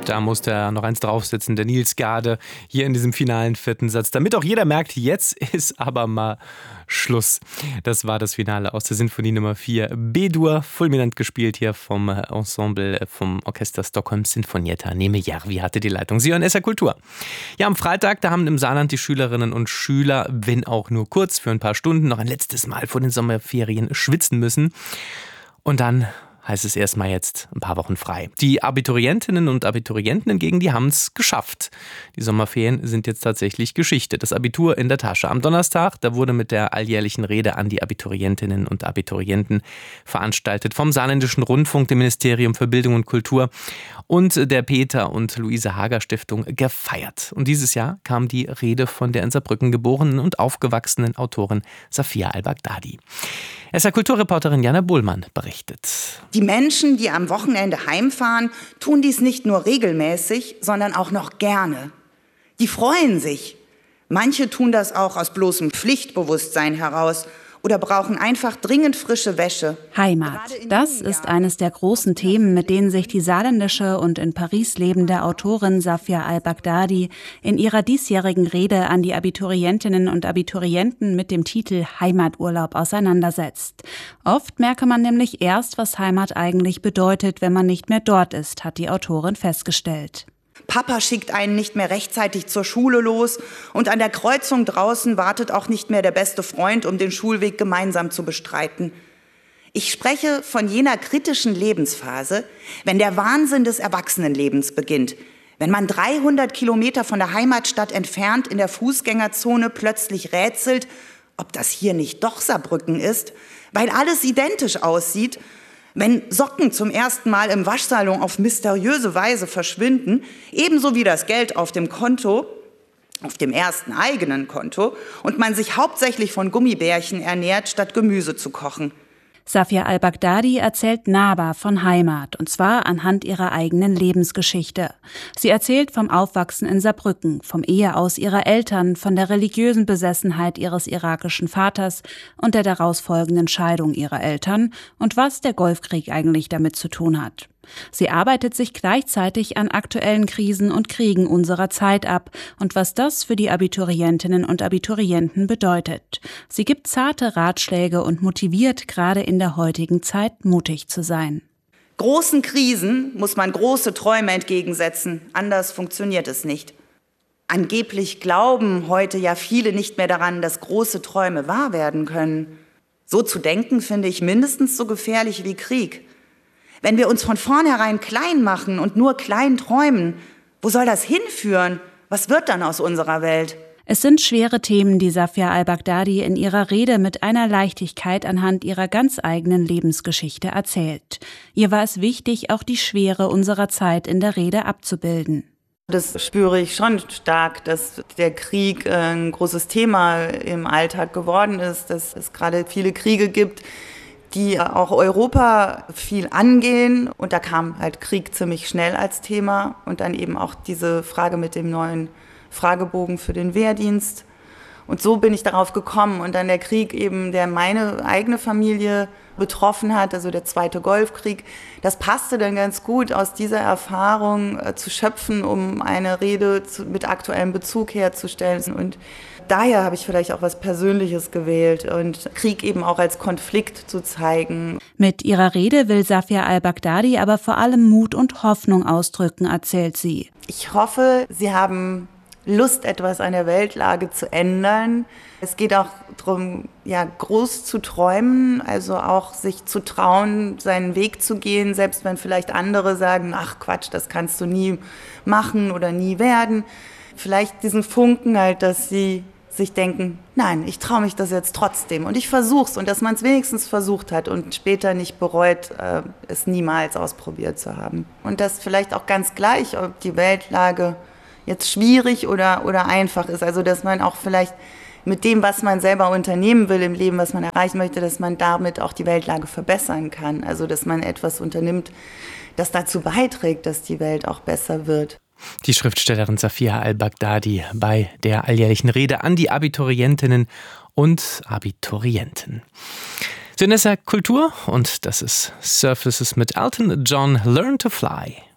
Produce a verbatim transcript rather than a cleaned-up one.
Da musste er noch eins draufsetzen, der Nils Gade, hier in diesem finalen vierten Satz, damit auch jeder merkt, jetzt ist aber mal Schluss. Das war das Finale aus der Sinfonie Nummer vier. B-Dur, fulminant gespielt hier vom Ensemble, vom Orchester Stockholm Sinfonietta. Neme Järvi hatte die Leitung. Sie hören S R Kultur. Ja, am Freitag, da haben im Saarland die Schülerinnen und Schüler, wenn auch nur kurz, für ein paar Stunden, noch ein letztes Mal vor den Sommerferien schwitzen müssen. Und dann heißt es erstmal jetzt ein paar Wochen frei. Die Abiturientinnen und Abiturienten hingegen, die haben es geschafft. Die Sommerferien sind jetzt tatsächlich Geschichte. Das Abitur in der Tasche. Am Donnerstag, da wurde mit der alljährlichen Rede an die Abiturientinnen und Abiturienten veranstaltet vom Saarländischen Rundfunk, dem Ministerium für Bildung und Kultur und der Peter und Luise Hager Stiftung gefeiert. Und dieses Jahr kam die Rede von der in Saarbrücken geborenen und aufgewachsenen Autorin Safia Al-Baghdadi. S R Kulturreporterin Jana Buhlmann berichtet. Die Menschen, die am Wochenende heimfahren, tun dies nicht nur regelmäßig, sondern auch noch gerne. Die freuen sich. Manche tun das auch aus bloßem Pflichtbewusstsein heraus oder brauchen einfach dringend frische Wäsche. Heimat, das ist eines der großen Themen, mit denen sich die saarländische und in Paris lebende Autorin Safia Al-Baghdadi in ihrer diesjährigen Rede an die Abiturientinnen und Abiturienten mit dem Titel Heimaturlaub auseinandersetzt. Oft merke man nämlich erst, was Heimat eigentlich bedeutet, wenn man nicht mehr dort ist, hat die Autorin festgestellt. Papa schickt einen nicht mehr rechtzeitig zur Schule los und an der Kreuzung draußen wartet auch nicht mehr der beste Freund, um den Schulweg gemeinsam zu bestreiten. Ich spreche von jener kritischen Lebensphase, wenn der Wahnsinn des Erwachsenenlebens beginnt, wenn man dreihundert Kilometer von der Heimatstadt entfernt in der Fußgängerzone plötzlich rätselt, ob das hier nicht doch Saarbrücken ist, weil alles identisch aussieht. Wenn Socken zum ersten Mal im Waschsalon auf mysteriöse Weise verschwinden, ebenso wie das Geld auf dem Konto, auf dem ersten eigenen Konto, und man sich hauptsächlich von Gummibärchen ernährt, statt Gemüse zu kochen. Safia Al-Baghdadi erzählt nahbar von Heimat, und zwar anhand ihrer eigenen Lebensgeschichte. Sie erzählt vom Aufwachsen in Saarbrücken, vom Eheaus ihrer Eltern, von der religiösen Besessenheit ihres irakischen Vaters und der daraus folgenden Scheidung ihrer Eltern und was der Golfkrieg eigentlich damit zu tun hat. Sie arbeitet sich gleichzeitig an aktuellen Krisen und Kriegen unserer Zeit ab und was das für die Abiturientinnen und Abiturienten bedeutet. Sie gibt zarte Ratschläge und motiviert, gerade in der heutigen Zeit mutig zu sein. Großen Krisen muss man große Träume entgegensetzen, anders funktioniert es nicht. Angeblich glauben heute ja viele nicht mehr daran, dass große Träume wahr werden können. So zu denken finde ich mindestens so gefährlich wie Krieg. Wenn wir uns von vornherein klein machen und nur klein träumen, wo soll das hinführen? Was wird dann aus unserer Welt? Es sind schwere Themen, die Safia Al-Baghdadi in ihrer Rede mit einer Leichtigkeit anhand ihrer ganz eigenen Lebensgeschichte erzählt. Ihr war es wichtig, auch die Schwere unserer Zeit in der Rede abzubilden. Das spüre ich schon stark, dass der Krieg ein großes Thema im Alltag geworden ist, dass es gerade viele Kriege gibt, die auch Europa viel angehen. Und da kam halt Krieg ziemlich schnell als Thema. Und dann eben auch diese Frage mit dem neuen Fragebogen für den Wehrdienst. Und so bin ich darauf gekommen. Und dann der Krieg eben, der meine eigene Familie betroffen hat, also der zweite Golfkrieg, das passte dann ganz gut, aus dieser Erfahrung äh, zu schöpfen, um eine Rede zu, mit aktuellem Bezug herzustellen. Und daher habe ich vielleicht auch was Persönliches gewählt und Krieg eben auch als Konflikt zu zeigen. Mit ihrer Rede will Safia Al-Baghdadi aber vor allem Mut und Hoffnung ausdrücken, erzählt sie. Ich hoffe, Sie haben Lust, etwas an der Weltlage zu ändern. Es geht auch darum, ja, groß zu träumen, also auch sich zu trauen, seinen Weg zu gehen, selbst wenn vielleicht andere sagen, ach Quatsch, das kannst du nie machen oder nie werden. Vielleicht diesen Funken halt, dass sie sich denken, nein, ich traue mich das jetzt trotzdem und ich versuch's, und dass man es wenigstens versucht hat und später nicht bereut, äh, es niemals ausprobiert zu haben. Und dass vielleicht auch ganz gleich, ob die Weltlage jetzt schwierig oder, oder einfach ist, also dass man auch vielleicht mit dem, was man selber unternehmen will im Leben, was man erreichen möchte, dass man damit auch die Weltlage verbessern kann. Also dass man etwas unternimmt, das dazu beiträgt, dass die Welt auch besser wird. Die Schriftstellerin Safia Al-Baghdadi bei der alljährlichen Rede an die Abiturientinnen und Abiturienten. Synessa Kultur, und das ist Surfaces mit Elton John, Learn to Fly.